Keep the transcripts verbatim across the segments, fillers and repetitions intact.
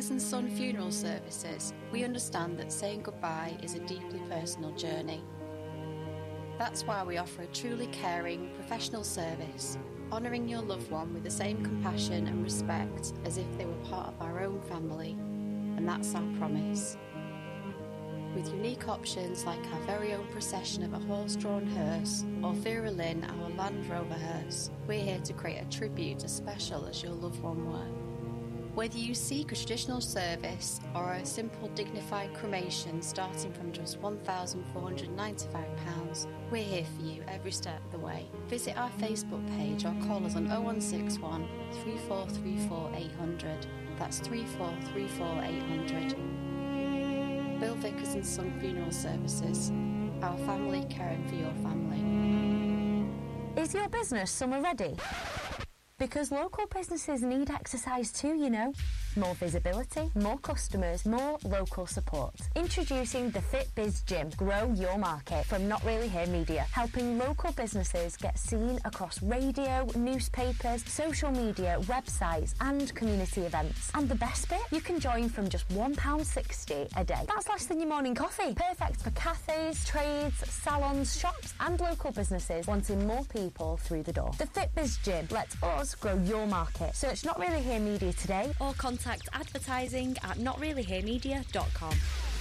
Vickers and Son Funeral Services, we understand that saying goodbye is a deeply personal journey. That's why we offer a truly caring, professional service, honouring your loved one with the same compassion and respect as if they were part of our own family. And that's our promise. With unique options like our very own procession of a horse-drawn hearse or Vera Lynn, our Land Rover hearse, we're here to create a tribute as special as your loved one were. Whether you seek a traditional service or a simple dignified cremation starting from just one thousand four hundred ninety-five pounds, we're here for you every step of the way. Visit our Facebook page or call us on oh one six one, three four three four, eight hundred. That's three four three four, eight hundred. Bill Vickers and Son Funeral Services. Our family caring for your family. Is your business summer ready? Because local businesses need exercise too, you know. More visibility, more customers, more local support. Introducing the FitBiz Gym. Grow your market from Not Really Here Media, helping local businesses get seen across radio, newspapers, social media, websites and community events. And the best bit? You can join from just one pound sixty a day. That's less than your morning coffee. Perfect for cafes, trades, salons, shops and local businesses wanting more people through the door. The FitBiz Gym lets us grow your market. Search Not Really Here Media today or contact advertising at not really here media dot com.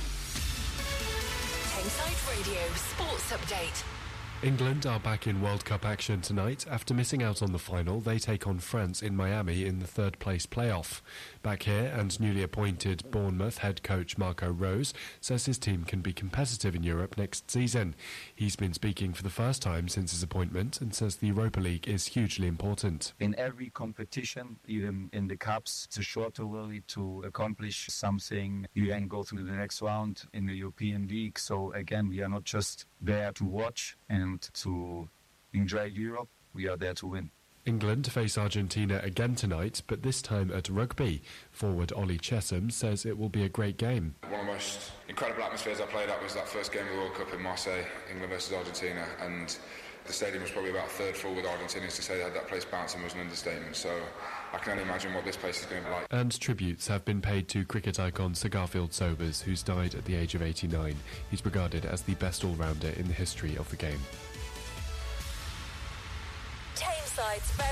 Tameside Radio Sports Update. England are back in World Cup action tonight. After missing out on the final, they take on France in Miami in the third place playoff. Back here, and newly appointed Bournemouth head coach Marco Rose says his team can be competitive in Europe next season. He's been speaking for the first time since his appointment and says the Europa League is hugely important. In every competition, even in the cups, it's a shorter way to accomplish something. You then go through the next round in the European League. So again, we are not just there to watch and to enjoy Europe, we are there to win. England face Argentina again tonight, but this time at rugby. Forward Ollie Chesham says it will be a great game. One of the most incredible atmospheres I played at was that first game of the World Cup in Marseille, England versus Argentina, and the stadium was probably about a third full with Argentinians. To say that that place bouncing was an understatement, so I can only imagine what this place is going to be like. And tributes have been paid to cricket icon Sir Garfield Sobers, who's died at the age of eighty-nine. He's regarded as the best all-rounder in the history of the game. Tameside's